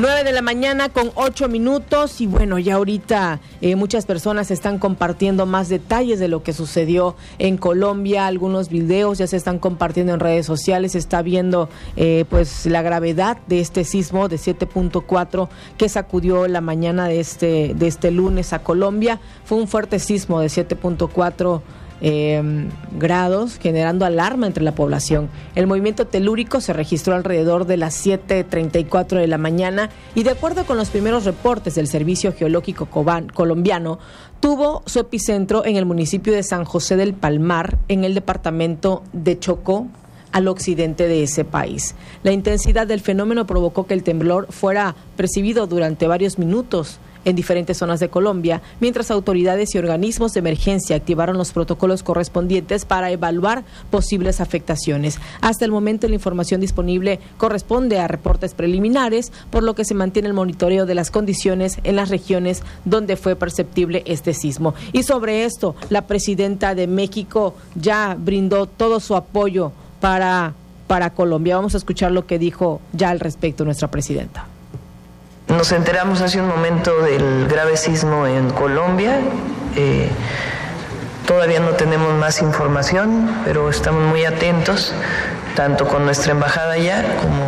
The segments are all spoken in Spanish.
9:08 a.m. y bueno, ya ahorita muchas personas están compartiendo más detalles de lo que sucedió en Colombia. Algunos videos ya se están compartiendo en redes sociales. Se está viendo pues la gravedad de este sismo de 7.4 que sacudió la mañana de este lunes a Colombia. Fue un fuerte sismo de 7.4 grados, generando alarma entre la población. El movimiento telúrico se registró alrededor de las 7:34 de la mañana y de acuerdo con los primeros reportes del Servicio Geológico colombiano, tuvo su epicentro en el municipio de San José del Palmar, en el departamento de Chocó, al occidente de ese país. La intensidad del fenómeno provocó que el temblor fuera percibido durante varios minutos en diferentes zonas de Colombia, mientras autoridades y organismos de emergencia activaron los protocolos correspondientes para evaluar posibles afectaciones. Hasta el momento la información disponible corresponde a reportes preliminares, por lo que se mantiene el monitoreo de las condiciones en las regiones donde fue perceptible este sismo. Y sobre esto, la presidenta de México ya brindó todo su apoyo para Colombia. Vamos a escuchar lo que dijo ya al respecto nuestra presidenta. Nos enteramos hace un momento del grave sismo en Colombia. Todavía no tenemos más información, pero estamos muy atentos, tanto con nuestra embajada allá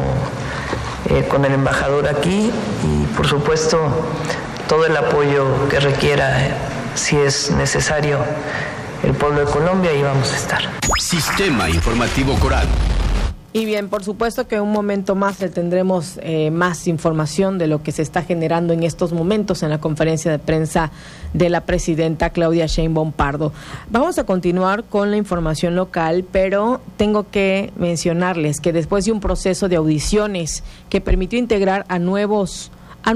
como con el embajador aquí, y por supuesto todo el apoyo que requiera, si es necesario, el pueblo de Colombia, ahí vamos a estar. Sistema Informativo Coral. Y bien, por supuesto que un momento más le tendremos más información de lo que se está generando en estos momentos en la conferencia de prensa de la presidenta Claudia Sheinbaum Pardo. Vamos a continuar con la información local, pero tengo que mencionarles que después de un proceso de audiciones que permitió integrar a nuevos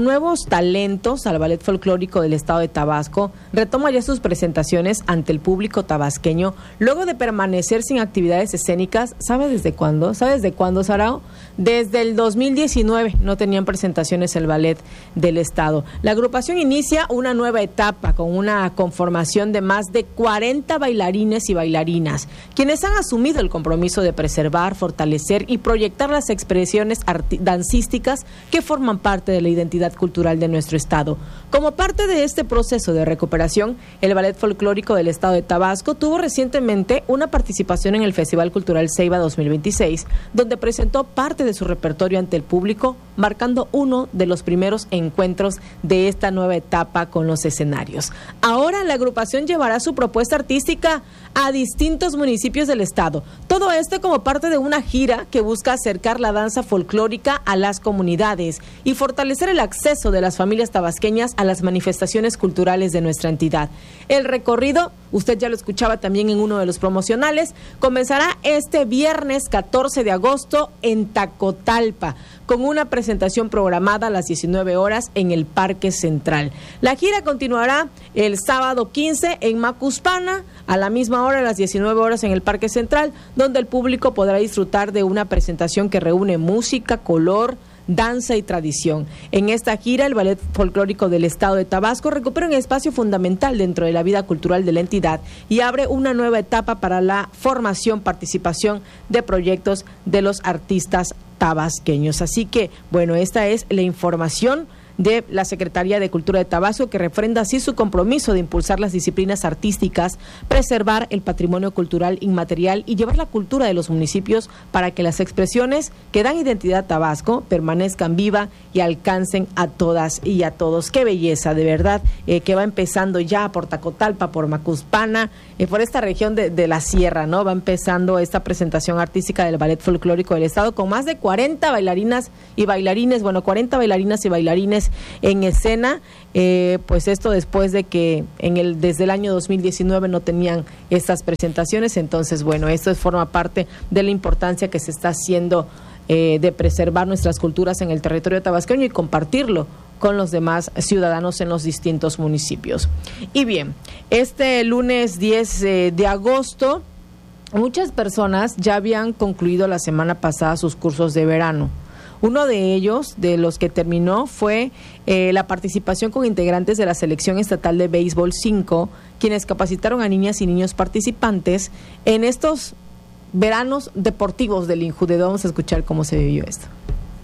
talentos al Ballet Folclórico del Estado de Tabasco, retoma ya sus presentaciones ante el público tabasqueño luego de permanecer sin actividades escénicas. ¿Sabe desde cuándo? ¿Sabes de cuándo, Sarao? Desde el 2019 no tenían presentaciones el Ballet del Estado. La agrupación inicia una nueva etapa con una conformación de más de 40 bailarines y bailarinas, quienes han asumido el compromiso de preservar, fortalecer y proyectar las expresiones dancísticas que forman parte de la identidad cultural de nuestro estado. Como parte de este proceso de recuperación, el Ballet Folclórico del Estado de Tabasco tuvo recientemente una participación en el Festival Cultural Ceiba 2026, donde presentó parte de su repertorio ante el público, marcando uno de los primeros encuentros de esta nueva etapa con los escenarios. Ahora la agrupación llevará su propuesta artística a distintos municipios del estado. Todo esto como parte de una gira que busca acercar la danza folclórica a las comunidades y fortalecer el acceso de las familias tabasqueñas a las manifestaciones culturales de nuestra entidad. El recorrido, usted ya lo escuchaba también en uno de los promocionales, comenzará este viernes 14 de agosto en Tacotalpa, con una presentación programada a las 19 horas en el Parque Central. La gira continuará el sábado 15 en Macuspana, a la misma hora, a las 19 horas en el Parque Central, donde el público podrá disfrutar de una presentación que reúne música, color, danza y tradición. En esta gira, el Ballet Folclórico del Estado de Tabasco recupera un espacio fundamental dentro de la vida cultural de la entidad y abre una nueva etapa para la formación, participación de proyectos de los artistas tabasqueños. Así que, bueno, esta es la información de la Secretaría de Cultura de Tabasco, que refrenda así su compromiso de impulsar las disciplinas artísticas, preservar el patrimonio cultural inmaterial y llevar la cultura de los municipios para que las expresiones que dan identidad a Tabasco permanezcan viva y alcancen a todas y a todos. Qué belleza, de verdad, que va empezando ya por Tacotalpa, por Macuspana, por esta región de la sierra, ¿no? Va empezando esta presentación artística del Ballet Folclórico del Estado con más de 40 bailarinas y bailarines, 40 bailarinas y bailarines en escena, pues esto después de que desde el año 2019 no tenían estas presentaciones. Entonces, bueno, esto forma parte de la importancia que se está haciendo de preservar nuestras culturas en el territorio tabasqueño y compartirlo con los demás ciudadanos en los distintos municipios. Y bien, este lunes 10 de agosto, muchas personas ya habían concluido la semana pasada sus cursos de verano. Uno de ellos, de los que terminó, fue la participación con integrantes de la Selección Estatal de Béisbol 5, quienes capacitaron a niñas y niños participantes en estos veranos deportivos del INJUDE. Vamos a escuchar cómo se vivió esto.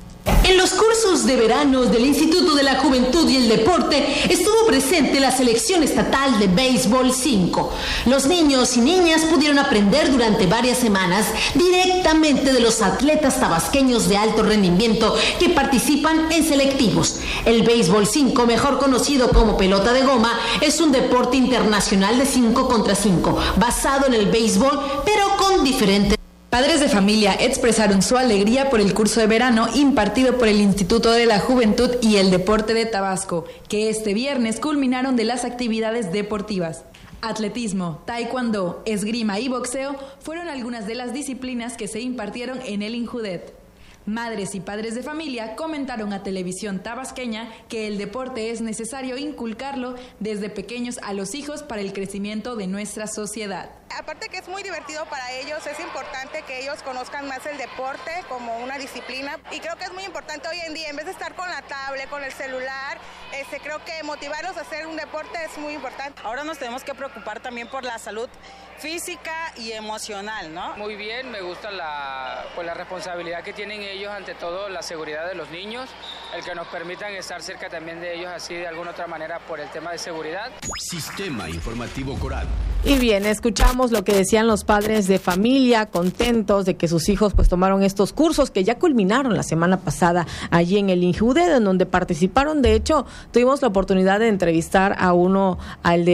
En los cursos de verano del Instituto de la Juventud y el Deporte estuvo presente la selección estatal de béisbol 5. Los niños y niñas pudieron aprender durante varias semanas directamente de los atletas tabasqueños de alto rendimiento que participan en selectivos. El béisbol 5, mejor conocido como pelota de goma, es un deporte internacional de 5 contra 5, basado en el béisbol, pero con diferentes. Padres de familia expresaron su alegría por el curso de verano impartido por el Instituto de la Juventud y el Deporte de Tabasco, que este viernes culminaron de las actividades deportivas. Atletismo, taekwondo, esgrima y boxeo fueron algunas de las disciplinas que se impartieron en el INJUDET. Madres y padres de familia comentaron a Televisión Tabasqueña que el deporte es necesario inculcarlo desde pequeños a los hijos para el crecimiento de nuestra sociedad. Aparte que es muy divertido para ellos, es importante que ellos conozcan más el deporte como una disciplina y creo que es muy importante hoy en día, en vez de estar con la tablet, con el celular, creo que motivarlos a hacer un deporte es muy importante. Ahora nos tenemos que preocupar también por la salud física y emocional, ¿no? Muy bien, me gusta la responsabilidad que tienen ellos, ante todo la seguridad de los niños, el que nos permitan estar cerca también de ellos así de alguna otra manera por el tema de seguridad. Sistema Informativo Coral. Y bien, escuchamos lo que decían los padres de familia, contentos de que sus hijos pues tomaron estos cursos que ya culminaron la semana pasada allí en el INJUDET, en donde participaron. De hecho, tuvimos la oportunidad de entrevistar a uno, al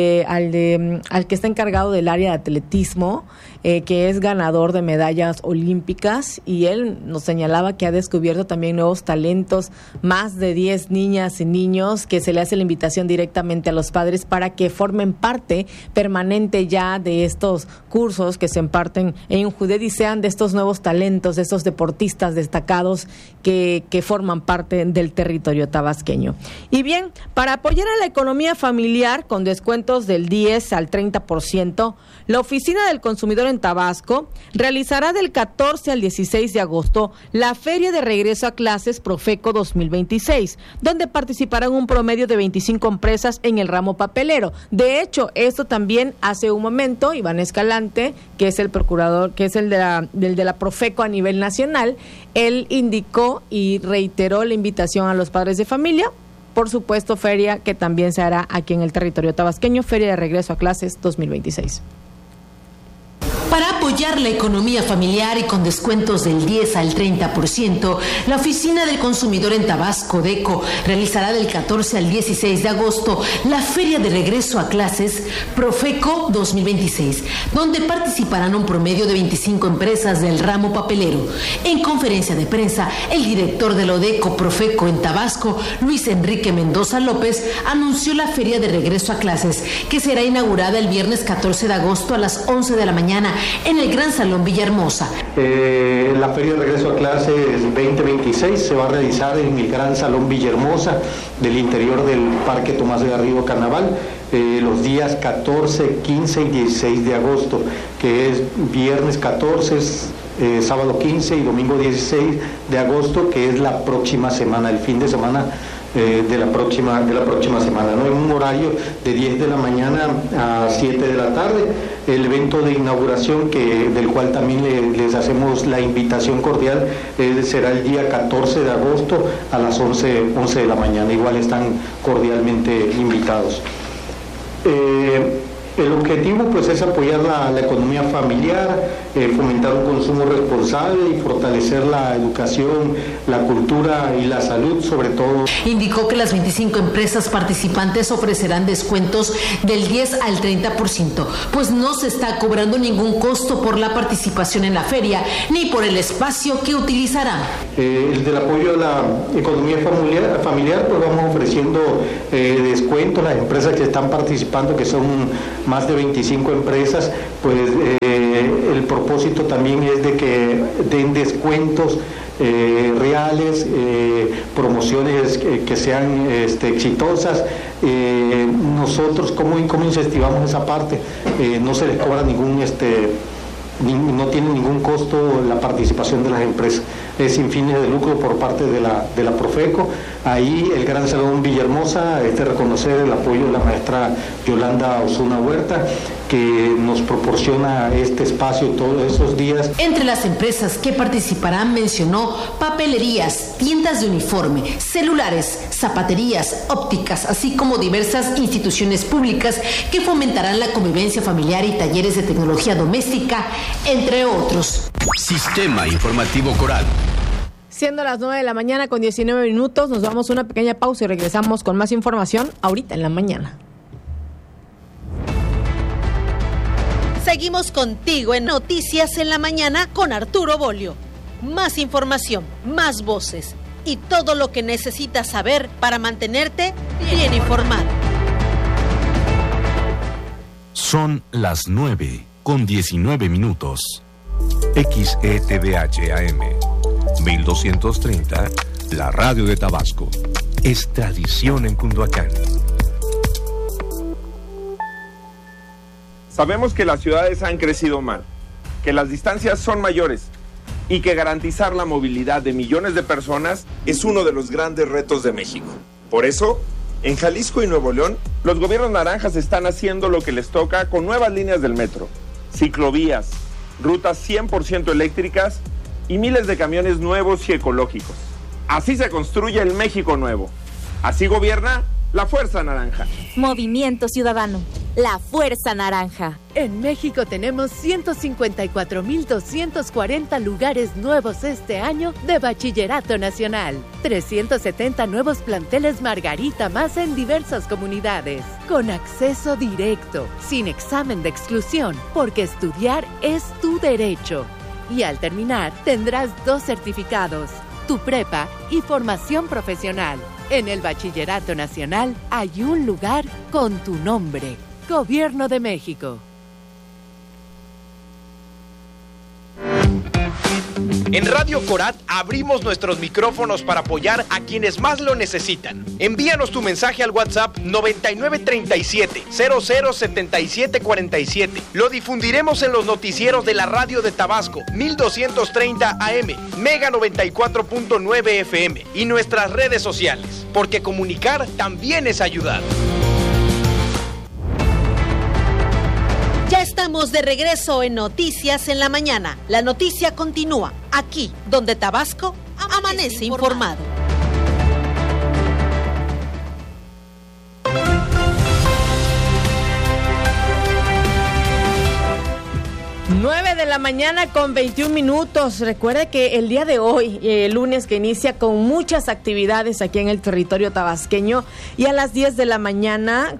que está encargado del área de atletismo, que es ganador de medallas olímpicas, y él nos señalaba que ha descubierto también nuevos talentos, más de 10 niñas y niños que se le hace la invitación directamente a los padres para que formen parte permanente ya de estos cursos que se imparten en INJUDET y sean de estos nuevos talentos, de estos deportistas destacados que forman parte del territorio tabasqueño. Y bien, para apoyar a la economía familiar con descuentos del 10 al 30%, la Oficina del Consumidor en Tabasco realizará del 14 al 16 de agosto la Feria de Regreso a Clases Profeco 2026, donde participarán un promedio de 25 empresas en el ramo papelero. De hecho, esto también hace un momento, Iván Escalante, que es el procurador, que es el de la Profeco a nivel nacional, él indicó y reiteró la invitación a los padres de familia. Por supuesto, feria que también se hará aquí en el territorio tabasqueño, Feria de Regreso a Clases 2026. Para apoyar la economía familiar y con descuentos del 10 al 30%, la Oficina del Consumidor en Tabasco, DECO, realizará del 14 al 16 de agosto la Feria de Regreso a Clases Profeco 2026, donde participarán un promedio de 25 empresas del ramo papelero. En conferencia de prensa, el director de la ODECO Profeco en Tabasco, Luis Enrique Mendoza López, anunció la Feria de Regreso a Clases, que será inaugurada el viernes 14 de agosto a las 11 de la mañana en el Gran Salón Villahermosa. La Feria de Regreso a Clases 2026 se va a realizar en el Gran Salón Villahermosa del interior del Parque Tomás de Garrido Carnaval, los días 14, 15 y 16 de agosto, que es viernes 14, sábado 15 y domingo 16 de agosto, que es la próxima semana, el fin de semana de la próxima semana, ¿no? En un horario de 10 de la mañana a 7 de la tarde, el evento de inauguración del cual también les hacemos la invitación cordial, será el día 14 de agosto a las 11 de la mañana, igual están cordialmente invitados. El objetivo pues es apoyar la economía familiar, fomentar un consumo responsable y fortalecer la educación, la cultura y la salud sobre todo. Indicó que las 25 empresas participantes ofrecerán descuentos del 10 al 30%, pues no se está cobrando ningún costo por la participación en la feria ni por el espacio que utilizarán. El del apoyo a la economía familiar pues vamos ofreciendo descuentos. Las empresas que están participando, que son más de 25 empresas, pues el propósito también es de que den descuentos reales, promociones que sean exitosas. Nosotros, ¿cómo incentivamos esa parte? No se les cobra no tiene ningún costo la participación de las empresas, es sin fines de lucro por parte de la Profeco. Ahí el Gran Salón Villahermosa, reconocer el apoyo de la maestra Yolanda Osuna Huerta, que nos proporciona este espacio todos esos días. Entre las empresas que participarán mencionó papelerías, tiendas de uniforme, celulares, zapaterías, ópticas, así como diversas instituciones públicas que fomentarán la convivencia familiar y talleres de tecnología doméstica, entre otros. Sistema Informativo Coral. Siendo las 9 de la mañana con 19 minutos, nos vamos a una pequeña pausa y regresamos con más información ahorita en la mañana. Seguimos contigo en Noticias en la Mañana con Arturo Bolio. Más información, más voces y todo lo que necesitas saber para mantenerte bien informado. Son las 9 con 19 minutos. XETVH AM 1230, la radio de Tabasco. Es tradición en Cunduacán. Sabemos que las ciudades han crecido mal, que las distancias son mayores y que garantizar la movilidad de millones de personas es uno de los grandes retos de México. Por eso, en Jalisco y Nuevo León, los gobiernos naranjas están haciendo lo que les toca con nuevas líneas del metro, ciclovías, rutas 100% eléctricas y miles de camiones nuevos y ecológicos. Así se construye el México nuevo. Así gobierna la Fuerza Naranja. Movimiento Ciudadano, la Fuerza Naranja. En México tenemos 154,240 lugares nuevos este año de Bachillerato Nacional. 370 nuevos planteles Margarita más en diversas comunidades. Con acceso directo, sin examen de exclusión, porque estudiar es tu derecho. Y al terminar, tendrás 2 certificados, tu prepa y formación profesional. En el Bachillerato Nacional hay un lugar con tu nombre. Gobierno de México. En Radio Corat abrimos nuestros micrófonos para apoyar a quienes más lo necesitan. Envíanos tu mensaje al WhatsApp 9937-007747. Lo difundiremos en los noticieros de la radio de Tabasco, 1230 AM, Mega 94.9 FM y nuestras redes sociales, porque comunicar también es ayudar. Ya estamos de regreso en Noticias en la Mañana. La noticia continúa aquí, donde Tabasco amanece informado. 9 de la mañana con 21 minutos. Recuerde que el día de hoy, lunes, que inicia con muchas actividades aquí en el territorio tabasqueño, y a las 10 de la mañana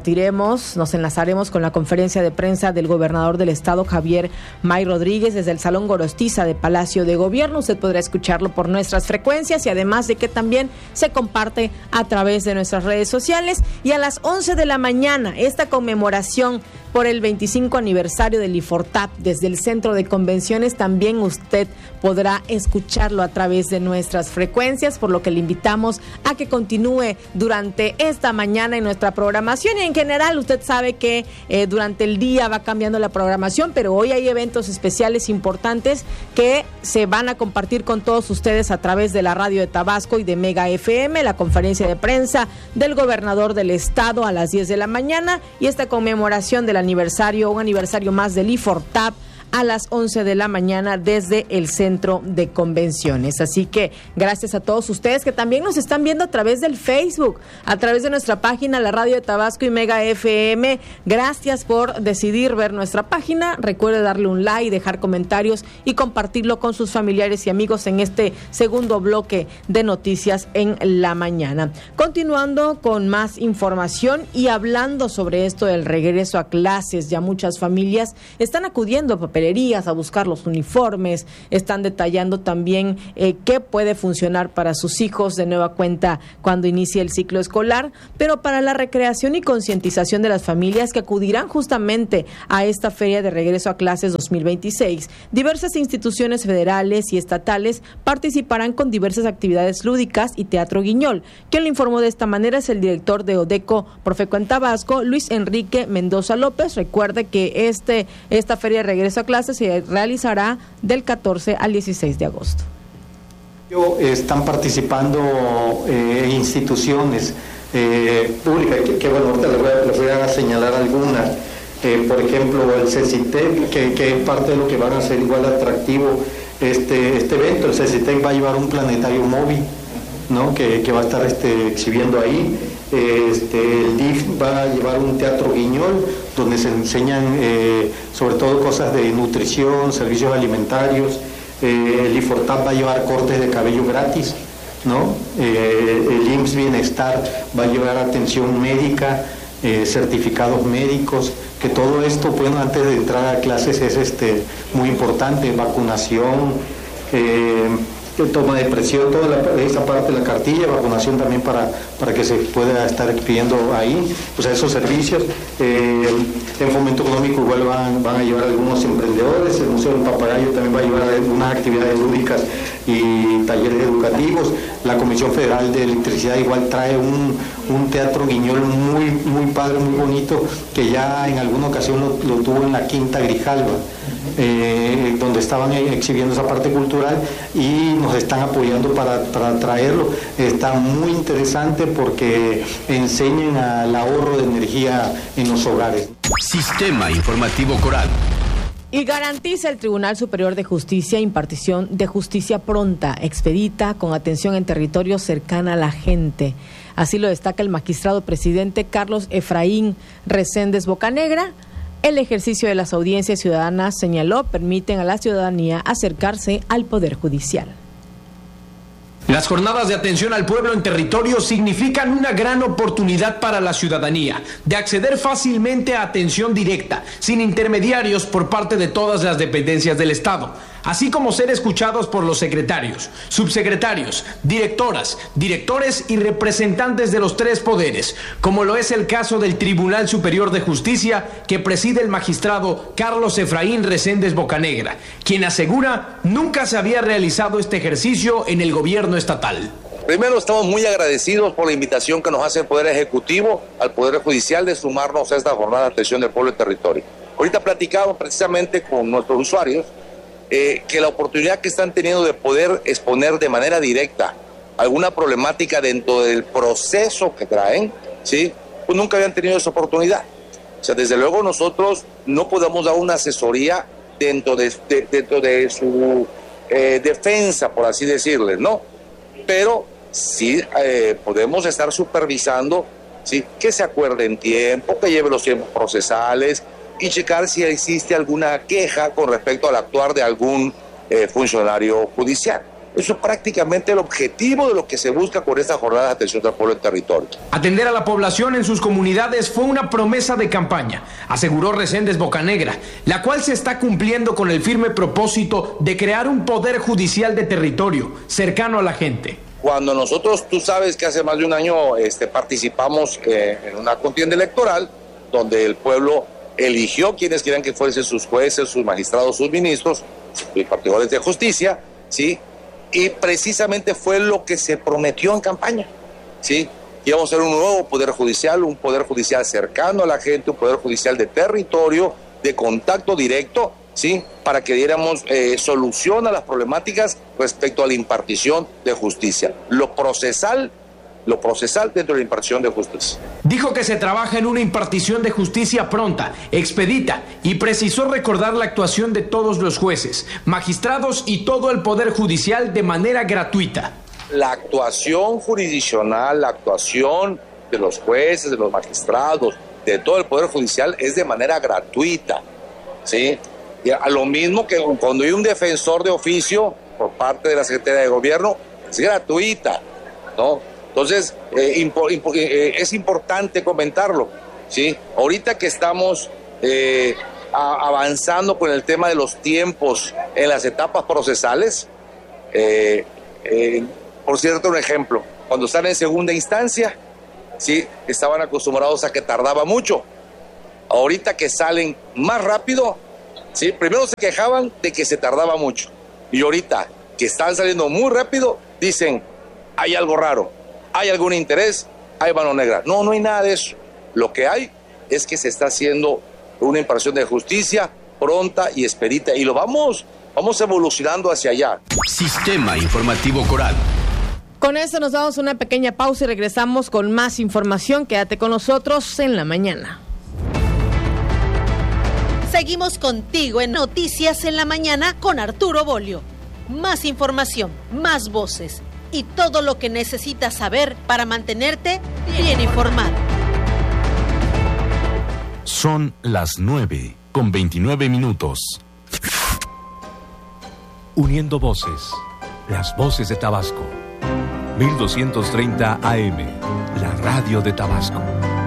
nos enlazaremos con la conferencia de prensa del gobernador del estado, Javier May Rodríguez, desde el Salón Gorostiza de Palacio de Gobierno. Usted podrá escucharlo por nuestras frecuencias y además de que también se comparte a través de nuestras redes sociales. Y a las 11 de la mañana, esta conmemoración por el 25 aniversario del IFORTAP desde el Centro de Convenciones, también usted podrá escucharlo a través de nuestras frecuencias, por lo que le invitamos a que continúe durante esta mañana en nuestra programación. Y en general, usted sabe que durante el día va cambiando la programación, pero hoy hay eventos especiales importantes que se van a compartir con todos ustedes a través de la radio de Tabasco y de Mega FM, la conferencia de prensa del gobernador del estado a las 10 de la mañana y esta conmemoración del aniversario, un aniversario más del IFORTAP, a las 11 de la mañana desde el Centro de Convenciones. Así que gracias a todos ustedes que también nos están viendo a través del Facebook, a través de nuestra página, la Radio de Tabasco y Mega FM. Gracias por decidir ver nuestra página. Recuerde darle un like, dejar comentarios y compartirlo con sus familiares y amigos en este segundo bloque de Noticias en la Mañana. Continuando con más información y hablando sobre esto del regreso a clases, ya muchas familias están acudiendo a a buscar los uniformes, están detallando también qué puede funcionar para sus hijos de nueva cuenta cuando inicie el ciclo escolar, pero para la recreación y concientización de las familias que acudirán justamente a esta Feria de Regreso a Clases 2026, diversas instituciones federales y estatales participarán con diversas actividades lúdicas y teatro guiñol. Quien le informó de esta manera es el director de ODECO Profeco en Tabasco, Luis Enrique Mendoza López. Recuerde que esta Feria de Regreso a Clases se realizará del 14 al 16 de agosto. Están participando instituciones públicas, que bueno, ahorita les voy a señalar algunas. por ejemplo, el CECITEC, que es parte de lo que van a hacer igual atractivo este evento. El CECITEC va a llevar un planetario móvil, ¿no? que va a estar exhibiendo ahí. El DIF va a llevar un teatro guiñol donde se enseñan sobre todo cosas de nutrición, servicios alimentarios. El IFORTAP va a llevar cortes de cabello gratis, ¿no? El IMSS Bienestar va a llevar atención médica, certificados médicos, que todo esto, bueno, antes de entrar a clases es muy importante, vacunación, toma de presión, toda esa parte de la cartilla, vacunación también para que se pueda estar pidiendo ahí, o sea, esos servicios. En Fomento Económico igual van a llevar algunos emprendedores, el Museo del Papagayo también va a llevar algunas actividades lúdicas y talleres educativos. La Comisión Federal de Electricidad igual trae un teatro guiñol muy padre, muy bonito, que ya en alguna ocasión lo tuvo en la Quinta Grijalva, donde estaban exhibiendo esa parte cultural y nos están apoyando para traerlo. Está muy interesante porque enseñan al ahorro de energía en los hogares. Sistema Informativo Coral. Y garantiza el Tribunal Superior de Justicia impartición de justicia pronta, expedita, con atención en territorio cercana a la gente. Así lo destaca el magistrado presidente Carlos Efraín Reséndez Bocanegra. El ejercicio de las audiencias ciudadanas, señaló, permiten a la ciudadanía acercarse al Poder Judicial. Las jornadas de atención al pueblo en territorio significan una gran oportunidad para la ciudadanía de acceder fácilmente a atención directa, sin intermediarios por parte de todas las dependencias del Estado, así como ser escuchados por los secretarios, subsecretarios, directoras, directores y representantes de los tres poderes, como lo es el caso del Tribunal Superior de Justicia que preside el magistrado Carlos Efraín Reséndez Bocanegra, quien asegura nunca se había realizado este ejercicio en el gobierno estatal. Primero, estamos muy agradecidos por la invitación que nos hace el Poder Ejecutivo al Poder Judicial de sumarnos a esta jornada de atención del pueblo y territorio. Ahorita platicamos precisamente con nuestros usuarios que la oportunidad que están teniendo de poder exponer de manera directa alguna problemática dentro del proceso que traen, ¿sí? Pues nunca habían tenido esa oportunidad. O sea, desde luego nosotros no podemos dar una asesoría dentro de su defensa, por así decirles, ¿no? Pero sí podemos estar supervisando, ¿sí?, que se acuerde en tiempo, que lleve los tiempos procesales y checar si existe alguna queja con respecto al actuar de algún funcionario judicial. Eso es prácticamente el objetivo de lo que se busca con esta jornada de atención al pueblo en territorio. Atender a la población en sus comunidades fue una promesa de campaña, aseguró Reséndez Bocanegra, la cual se está cumpliendo con el firme propósito de crear un poder judicial de territorio, cercano a la gente. Cuando nosotros, tú sabes que hace más de un año participamos en una contienda electoral, donde el pueblo eligió quienes querían que fuesen sus jueces, sus magistrados, sus ministros, y particulares de justicia, ¿sí? Y precisamente fue lo que se prometió en campaña, ¿sí? Íbamos a ser un nuevo poder judicial, un poder judicial cercano a la gente, un poder judicial de territorio, de contacto directo, ¿sí? Para que diéramos solución a las problemáticas respecto a la impartición de justicia. Lo procesal dentro de la impartición de justicia. Dijo que se trabaja en una impartición de justicia pronta, expedita, y precisó recordar la actuación de todos los jueces, magistrados y todo el Poder Judicial de manera gratuita. La actuación jurisdiccional, la actuación de los jueces, de los magistrados, de todo el Poder Judicial es de manera gratuita, ¿sí? Y a lo mismo que cuando hay un defensor de oficio por parte de la Secretaría de Gobierno, es gratuita, ¿no? Entonces, es importante comentarlo, ¿sí? Ahorita que estamos avanzando con el tema de los tiempos en las etapas procesales, por cierto, un ejemplo, cuando están en segunda instancia, ¿sí?, estaban acostumbrados a que tardaba mucho. Ahorita que salen más rápido, ¿sí?, primero se quejaban de que se tardaba mucho. Y ahorita que están saliendo muy rápido, dicen, hay algo raro. ¿Hay algún interés? ¿Hay mano negra? No, no hay nada de eso. Lo que hay es que se está haciendo una impartición de justicia pronta y expedita, y lo vamos evolucionando hacia allá. Sistema Informativo Coral. Con esto nos damos una pequeña pausa y regresamos con más información. Quédate con nosotros en la mañana. Seguimos contigo en Noticias en la Mañana con Arturo Bolio. Más información, más voces y todo lo que necesitas saber para mantenerte bien informado. Son las 9:29. Uniendo voces, las voces de Tabasco. 1230 AM, la radio de Tabasco.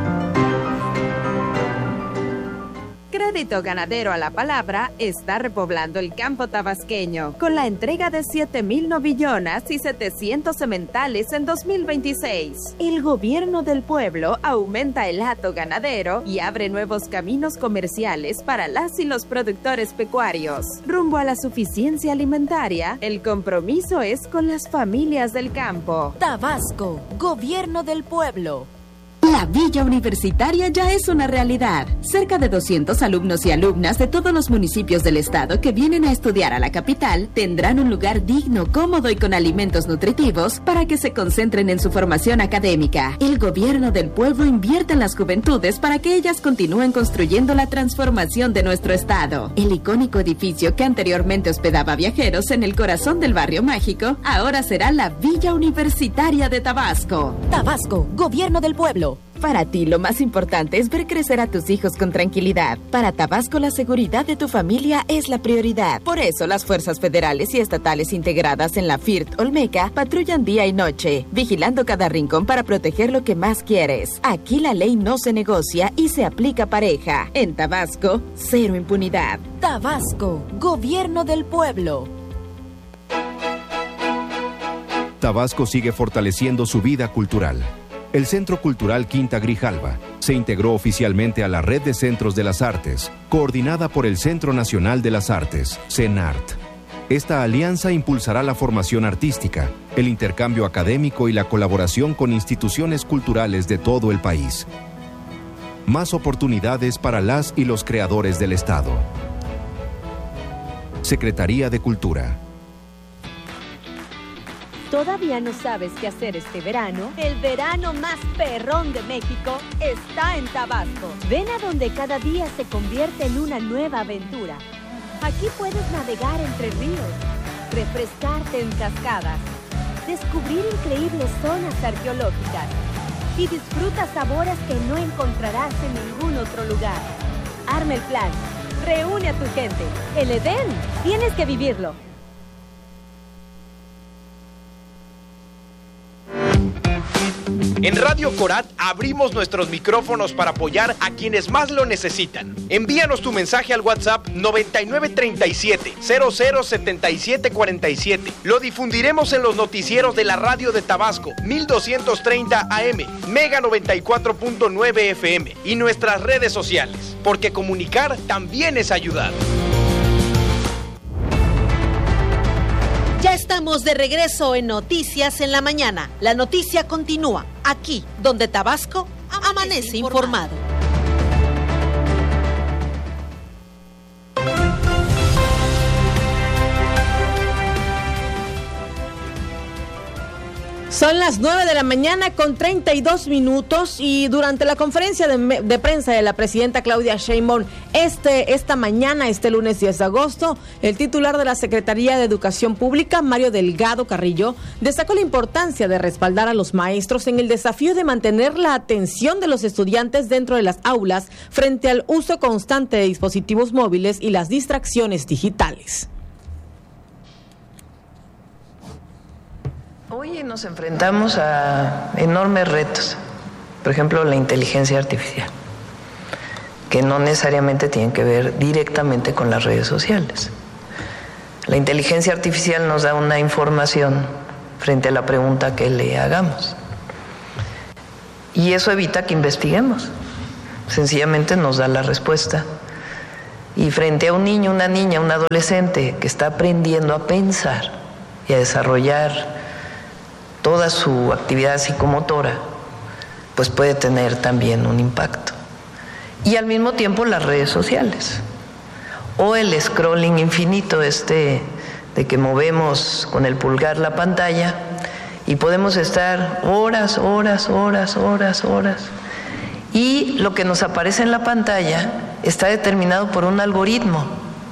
Crédito Ganadero a la Palabra está repoblando el campo tabasqueño con la entrega de 7,000 novillonas y 700 sementales en 2026. El gobierno del pueblo aumenta el hato ganadero y abre nuevos caminos comerciales para las y los productores pecuarios. Rumbo a la suficiencia alimentaria, el compromiso es con las familias del campo. Tabasco, gobierno del pueblo. La Villa Universitaria ya es una realidad. Cerca de 200 alumnos y alumnas de todos los municipios del estado que vienen a estudiar a la capital tendrán un lugar digno, cómodo y con alimentos nutritivos para que se concentren en su formación académica. El gobierno del pueblo invierte en las juventudes para que ellas continúen construyendo la transformación de nuestro estado. El icónico edificio que anteriormente hospedaba viajeros en el corazón del barrio mágico, ahora será la Villa Universitaria de Tabasco. Tabasco, gobierno del pueblo. Para ti, lo más importante es ver crecer a tus hijos con tranquilidad. Para Tabasco, la seguridad de tu familia es la prioridad. Por eso, las fuerzas federales y estatales integradas en la FIRT Olmeca patrullan día y noche, vigilando cada rincón para proteger lo que más quieres. Aquí la ley no se negocia y se aplica pareja. En Tabasco, cero impunidad. Tabasco, gobierno del pueblo. Tabasco sigue fortaleciendo su vida cultural. El Centro Cultural Quinta Grijalva se integró oficialmente a la Red de Centros de las Artes, coordinada por el Centro Nacional de las Artes, CENART. Esta alianza impulsará la formación artística, el intercambio académico y la colaboración con instituciones culturales de todo el país. Más oportunidades para las y los creadores del Estado. Secretaría de Cultura. ¿Todavía no sabes qué hacer este verano? El verano más perrón de México está en Tabasco. Ven a donde cada día se convierte en una nueva aventura. Aquí puedes navegar entre ríos, refrescarte en cascadas, descubrir increíbles zonas arqueológicas y disfruta sabores que no encontrarás en ningún otro lugar. Arma el plan, reúne a tu gente. El Edén, tienes que vivirlo. En Radio Corat abrimos nuestros micrófonos para apoyar a quienes más lo necesitan. Envíanos tu mensaje al WhatsApp 9937-007747. Lo difundiremos en los noticieros de la radio de Tabasco, 1230 AM, Mega 94.9 FM y nuestras redes sociales, porque comunicar también es ayudar. Ya estamos de regreso en Noticias en la Mañana. La noticia continúa aquí, donde Tabasco amanece informado. Son las 9:32 y durante la conferencia de prensa de la presidenta Claudia Sheinbaum esta mañana, este lunes 10 de agosto, el titular de la Secretaría de Educación Pública, Mario Delgado Carrillo, destacó la importancia de respaldar a los maestros en el desafío de mantener la atención de los estudiantes dentro de las aulas frente al uso constante de dispositivos móviles y las distracciones digitales. Hoy nos enfrentamos a enormes retos, por ejemplo, la inteligencia artificial, que no necesariamente tienen que ver directamente con las redes sociales. La inteligencia artificial nos da una información frente a la pregunta que le hagamos. Y eso evita que investiguemos. Sencillamente nos da la respuesta. Y frente a un niño, una niña, un adolescente que está aprendiendo a pensar y a desarrollar toda su actividad psicomotora, pues puede tener también un impacto. Y al mismo tiempo las redes sociales, o el scrolling infinito de que movemos con el pulgar la pantalla y podemos estar horas, Y lo que nos aparece en la pantalla está determinado por un algoritmo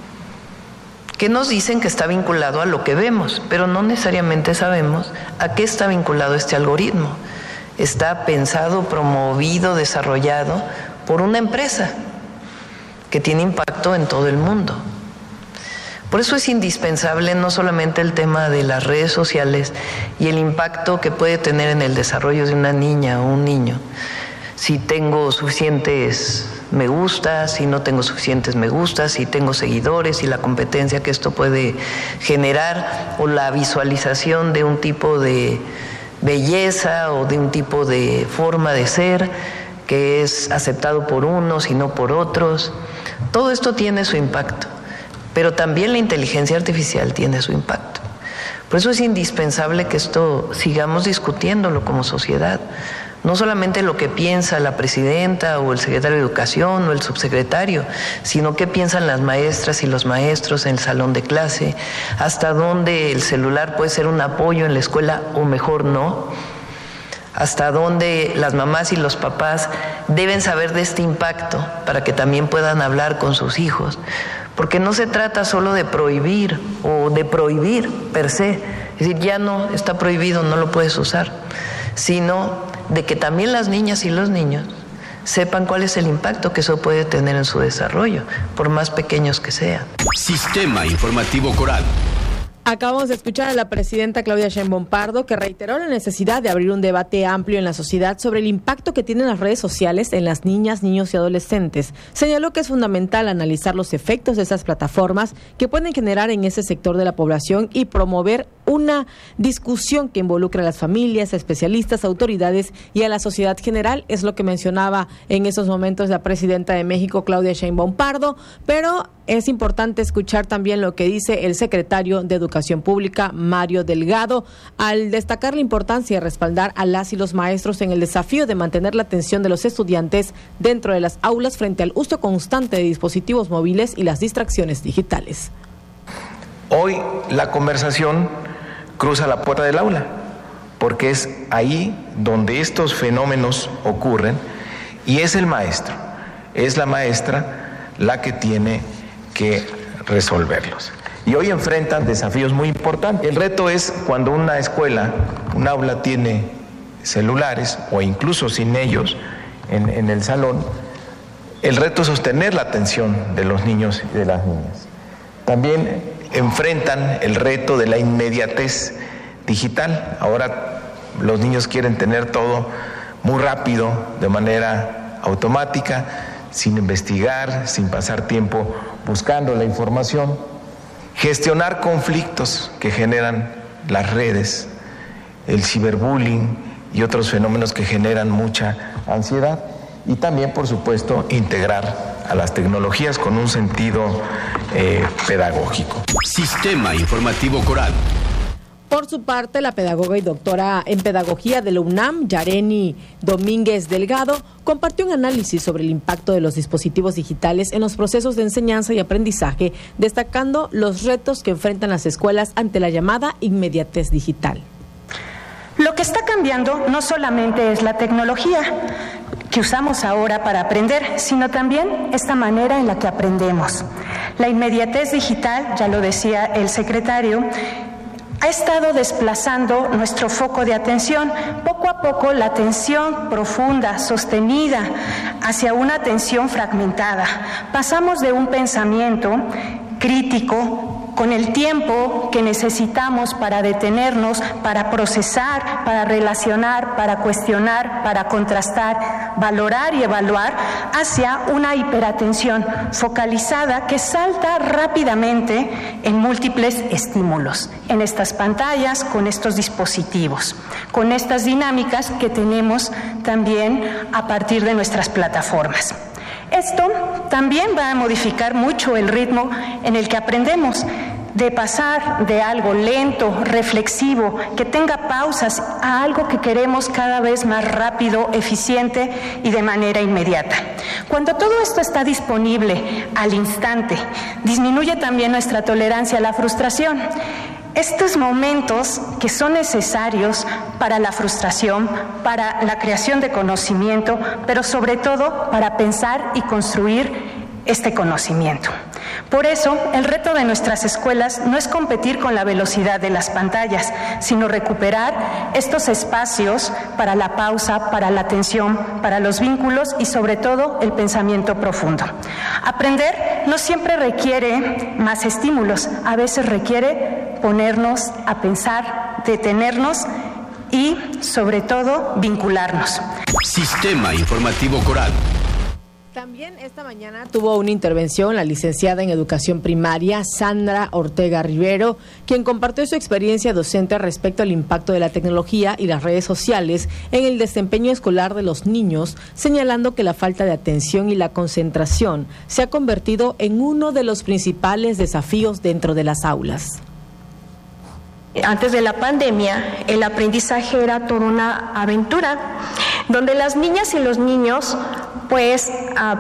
que nos dicen que está vinculado a lo que vemos, pero no necesariamente sabemos a qué está vinculado este algoritmo. Está pensado, promovido, desarrollado por una empresa que tiene impacto en todo el mundo. Por eso es indispensable no solamente el tema de las redes sociales y el impacto que puede tener en el desarrollo de una niña o un niño. Si tengo suficientes me gustas, si no tengo suficientes me gustas, si tengo seguidores y la competencia que esto puede generar, o la visualización de un tipo de belleza o de un tipo de forma de ser que es aceptado por unos y no por otros. Todo esto tiene su impacto, pero también la inteligencia artificial tiene su impacto. Por eso es indispensable que esto sigamos discutiéndolo como sociedad. No solamente lo que piensa la presidenta o el secretario de Educación o el subsecretario, sino qué piensan las maestras y los maestros en el salón de clase, hasta dónde el celular puede ser un apoyo en la escuela o mejor no, hasta dónde las mamás y los papás deben saber de este impacto para que también puedan hablar con sus hijos, porque no se trata solo de prohibir o de prohibir per se, es decir, ya no está prohibido, no lo puedes usar, sino de que también las niñas y los niños sepan cuál es el impacto que eso puede tener en su desarrollo, por más pequeños que sean. Sistema Informativo Coral. Acabamos de escuchar a la presidenta Claudia Sheinbaum Pardo, que reiteró la necesidad de abrir un debate amplio en la sociedad sobre el impacto que tienen las redes sociales en las niñas, niños y adolescentes. Señaló que es fundamental analizar los efectos de esas plataformas que pueden generar en ese sector de la población y promover una discusión que involucre a las familias, a especialistas, a autoridades y a la sociedad general. Es lo que mencionaba en esos momentos la presidenta de México, Claudia Sheinbaum Pardo, pero es importante escuchar también lo que dice el secretario de Educación Pública, Mario Delgado, al destacar la importancia de respaldar a las y los maestros en el desafío de mantener la atención de los estudiantes dentro de las aulas frente al uso constante de dispositivos móviles y las distracciones digitales. Hoy la conversación cruza la puerta del aula, porque es ahí donde estos fenómenos ocurren y es el maestro, es la maestra la que tiene que resolverlos. Y hoy enfrentan desafíos muy importantes. El reto es cuando una escuela, un aula tiene celulares o incluso sin ellos en el salón, el reto es sostener la atención de los niños y de las niñas. También enfrentan el reto de la inmediatez digital. Ahora los niños quieren tener todo muy rápido, de manera automática, sin investigar, sin pasar tiempo buscando la información. Gestionar conflictos que generan las redes, el ciberbullying y otros fenómenos que generan mucha ansiedad. Y también, por supuesto, integrar a las tecnologías con un sentido pedagógico. Sistema Informativo Coral. Por su parte, la pedagoga y doctora en pedagogía de la UNAM, Yareni Domínguez Delgado, compartió un análisis sobre el impacto de los dispositivos digitales en los procesos de enseñanza y aprendizaje, destacando los retos que enfrentan las escuelas ante la llamada inmediatez digital. Lo que está cambiando no solamente es la tecnología que usamos ahora para aprender, sino también esta manera en la que aprendemos. La inmediatez digital, ya lo decía el secretario, ha estado desplazando nuestro foco de atención. Poco a poco la atención profunda, sostenida, hacia una atención fragmentada. Pasamos de un pensamiento crítico, con el tiempo que necesitamos para detenernos, para procesar, para relacionar, para cuestionar, para contrastar, valorar y evaluar, hacia una hiperatención focalizada que salta rápidamente en múltiples estímulos, en estas pantallas, con estos dispositivos, con estas dinámicas que tenemos también a partir de nuestras plataformas. Esto también va a modificar mucho el ritmo en el que aprendemos, de pasar de algo lento, reflexivo, que tenga pausas, a algo que queremos cada vez más rápido, eficiente y de manera inmediata. Cuando todo esto está disponible al instante, disminuye también nuestra tolerancia a la frustración. estos momentos que son necesarios para la frustración, para la creación de conocimiento, pero sobre todo para pensar y construir este conocimiento. Por eso, el reto de nuestras escuelas no es competir con la velocidad de las pantallas, sino recuperar estos espacios para la pausa, para la atención, para los vínculos y sobre todo el pensamiento profundo. Aprender no siempre requiere más estímulos, a veces requiere ponernos a pensar, detenernos y sobre todo vincularnos. Sistema Informativo Coral. También esta mañana tuvo una intervención la licenciada en Educación Primaria, Sandra Ortega Rivero, quien compartió su experiencia docente respecto al impacto de la tecnología y las redes sociales en el desempeño escolar de los niños, señalando que la falta de atención y la concentración se ha convertido en uno de los principales desafíos dentro de las aulas. Antes de la pandemia, el aprendizaje era toda una aventura, donde las niñas y los niños pues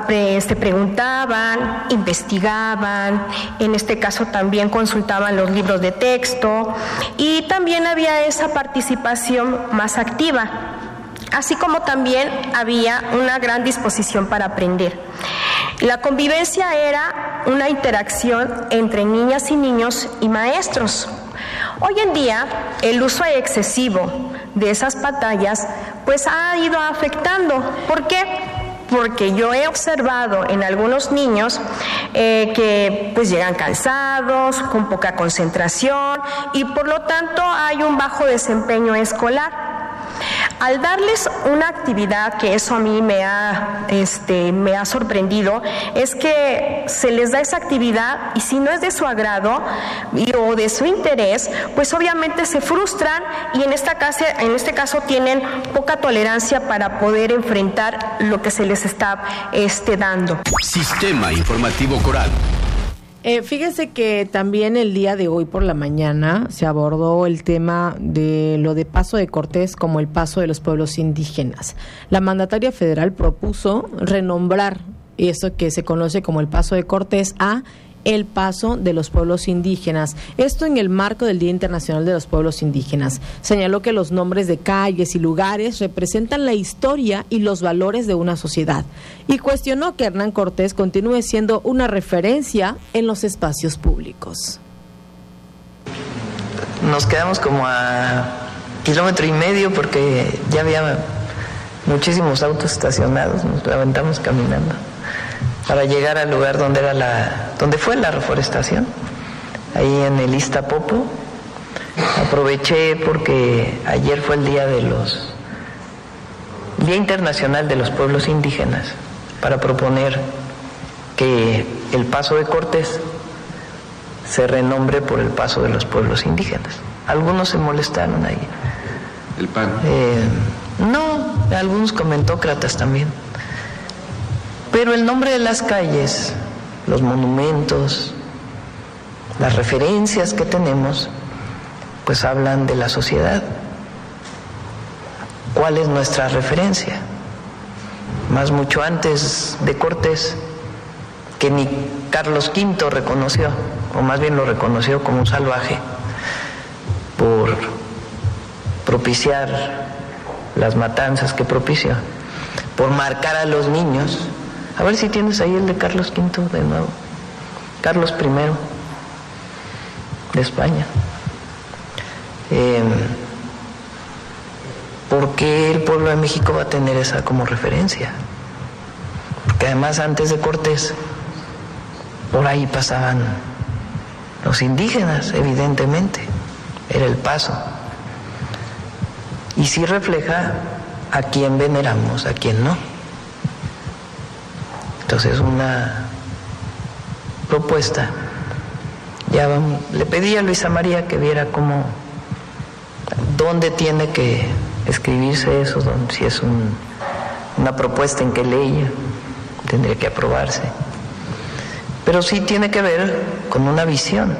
preguntaban, investigaban, en este caso también consultaban los libros de texto y también había esa participación más activa, así como también había una gran disposición para aprender. La convivencia era una interacción entre niñas y niños y maestros. Hoy en día, el uso excesivo de esas pantallas pues ha ido afectando. ¿Por qué? Porque yo he observado en algunos niños que pues llegan cansados, con poca concentración y por lo tanto hay un bajo desempeño escolar. Al darles una actividad, que eso a mí me ha sorprendido, es que se les da esa actividad y si no es de su agrado o de su interés, pues obviamente se frustran y en este caso tienen poca tolerancia para poder enfrentar lo que se les está dando. Sistema Informativo Coral. Fíjese que también el día de hoy por la mañana se abordó el tema de lo de Paso de Cortés como el paso de los pueblos indígenas. La mandataria federal propuso renombrar eso que se conoce como el Paso de Cortés a el paso de los pueblos indígenas. Esto en el marco del Día Internacional de los Pueblos Indígenas. Señaló que los nombres de calles y lugares representan la historia y los valores de una sociedad y cuestionó que Hernán Cortés continúe siendo una referencia en los espacios públicos. Nos quedamos como a 1,5 kilómetros porque ya había muchísimos autos estacionados, nos aventamos caminando para llegar al lugar donde fue la reforestación, ahí en el Iztapopo. Aproveché porque ayer fue el Día Internacional de los Pueblos Indígenas para proponer que el Paso de Cortés se renombre por el Paso de los Pueblos Indígenas. Algunos se molestaron ahí. ¿El PAN? No, algunos comentócratas también. Pero el nombre de las calles, los monumentos, las referencias que tenemos, pues hablan de la sociedad. ¿Cuál es nuestra referencia? Más mucho antes de Cortés, que ni Carlos V reconoció, o más bien lo reconoció como un salvaje, por propiciar las matanzas que propició, por marcar a los niños. A ver si tienes ahí el de Carlos V de nuevo. Carlos I de España. ¿Por qué el pueblo de México va a tener esa como referencia? Porque además antes de Cortés, por ahí pasaban los indígenas, evidentemente. Era el paso. Y sí refleja a quién veneramos, a quién no. Entonces una propuesta. Le pedí a Luisa María que viera dónde tiene que escribirse eso, si es una propuesta en qué ley tendría que aprobarse. Pero sí tiene que ver con una visión.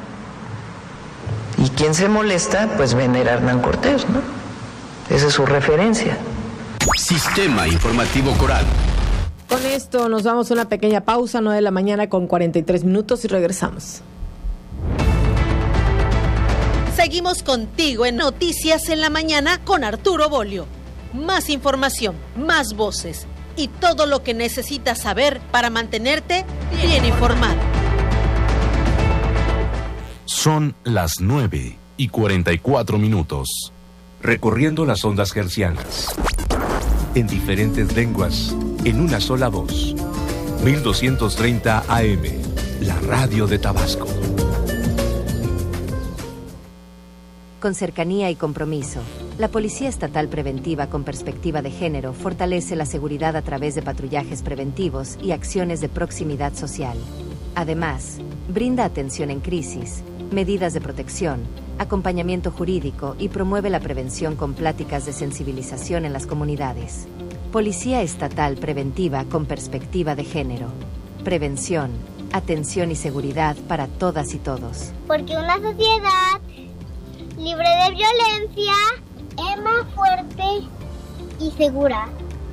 Y quien se molesta, pues venera a Hernán Cortés, ¿no? Esa es su referencia. Sistema Informativo Coral. Con esto nos damos una pequeña pausa, 9:43 a.m. y regresamos. Seguimos contigo en Noticias en la Mañana con Arturo Bolio. Más información, más voces y todo lo que necesitas saber para mantenerte bien informado. Son las 9:44. Recorriendo las ondas hercianas. En diferentes lenguas, en una sola voz. 1230 AM, la radio de Tabasco. Con cercanía y compromiso, la Policía Estatal Preventiva con Perspectiva de Género fortalece la seguridad a través de patrullajes preventivos y acciones de proximidad social. Además, brinda atención en crisis, medidas de protección, acompañamiento jurídico y promueve la prevención con pláticas de sensibilización en las comunidades. Policía Estatal Preventiva con Perspectiva de Género. Prevención, atención y seguridad para todas y todos. Porque una sociedad libre de violencia es más fuerte y segura.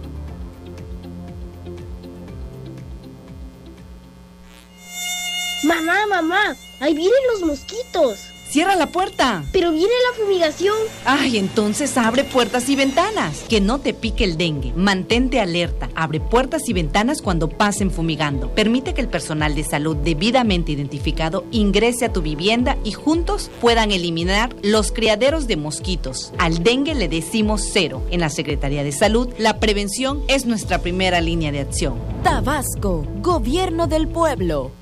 Mamá, ahí vienen los mosquitos. ¡Cierra la puerta! Pero viene la fumigación. Ay, entonces abre puertas y ventanas. Que no te pique el dengue. Mantente alerta. Abre puertas y ventanas cuando pasen fumigando. Permite que el personal de salud debidamente identificado ingrese a tu vivienda y juntos puedan eliminar los criaderos de mosquitos. Al dengue le decimos cero. En la Secretaría de Salud, la prevención es nuestra primera línea de acción. Tabasco, Gobierno del Pueblo.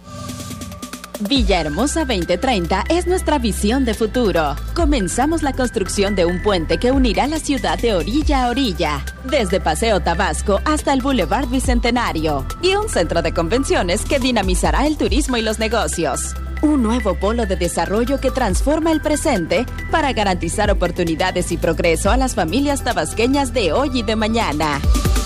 Villahermosa 2030 es nuestra visión de futuro. Comenzamos la construcción de un puente que unirá la ciudad de orilla a orilla, desde Paseo Tabasco hasta el Boulevard Bicentenario, y un centro de convenciones que dinamizará el turismo y los negocios. Un nuevo polo de desarrollo que transforma el presente para garantizar oportunidades y progreso a las familias tabasqueñas de hoy y de mañana.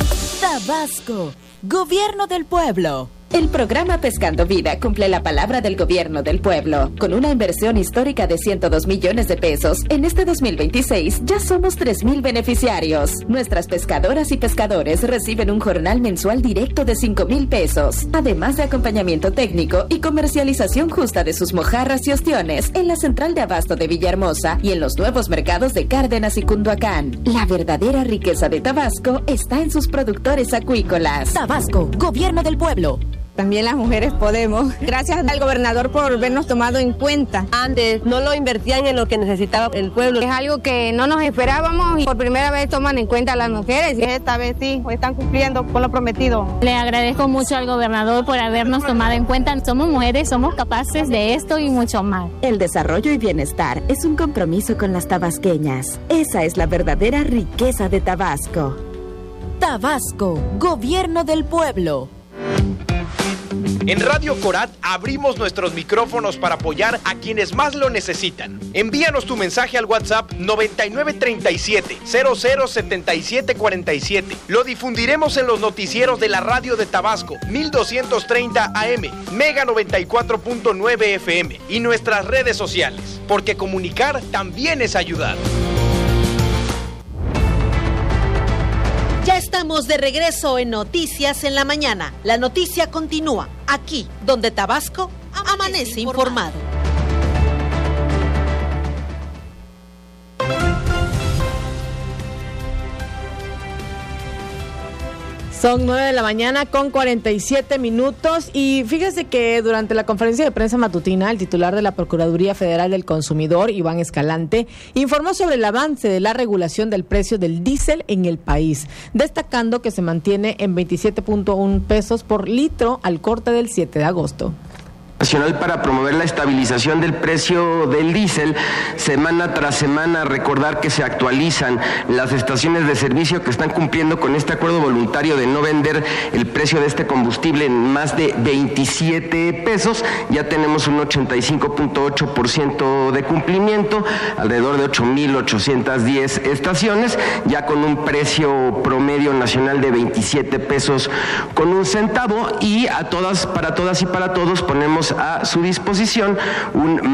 Tabasco, Gobierno del Pueblo. El programa Pescando Vida cumple la palabra del Gobierno del Pueblo. Con una inversión histórica de 102 millones de pesos, en este 2026 ya somos 3,000 beneficiarios. Nuestras pescadoras y pescadores reciben un jornal mensual directo de 5,000 pesos, además de acompañamiento técnico y comercialización justa de sus mojarras y ostiones en la central de abasto de Villahermosa y en los nuevos mercados de Cárdenas y Cunduacán. La verdadera riqueza de Tabasco está en sus productores acuícolas. Tabasco, Gobierno del Pueblo. También las mujeres podemos. Gracias al gobernador por habernos tomado en cuenta. Antes no lo invertían en lo que necesitaba el pueblo. Es algo que no nos esperábamos y por primera vez toman en cuenta a las mujeres. Y esta vez sí, están cumpliendo con lo prometido. Le agradezco mucho al gobernador por habernos tomado en cuenta. Somos mujeres, somos capaces de esto y mucho más. El desarrollo y bienestar es un compromiso con las tabasqueñas. Esa es la verdadera riqueza de Tabasco. Tabasco, Gobierno del Pueblo. En Radio Corat abrimos nuestros micrófonos para apoyar a quienes más lo necesitan. Envíanos tu mensaje al WhatsApp 9937-007747. Lo difundiremos en los noticieros de la radio de Tabasco, 1230 AM, Mega 94.9 FM y nuestras redes sociales, porque comunicar también es ayudar. Ya estamos de regreso en Noticias en la Mañana. La noticia continúa aquí, donde Tabasco amanece informado. Son 9:47 a.m. y fíjese que durante la conferencia de prensa matutina, el titular de la Procuraduría Federal del Consumidor, Iván Escalante, informó sobre el avance de la regulación del precio del diésel en el país, destacando que se mantiene en 27.1 pesos por litro al corte del 7 de agosto. Nacional para promover la estabilización del precio del diésel, semana tras semana. Recordar que se actualizan las estaciones de servicio que están cumpliendo con este acuerdo voluntario de no vender el precio de este combustible en más de 27 pesos. Ya tenemos un 85.8% de cumplimiento, alrededor de 8,810 estaciones, ya con un precio promedio nacional de 27 pesos con un centavo, y para todas y para todos ponemos a su disposición un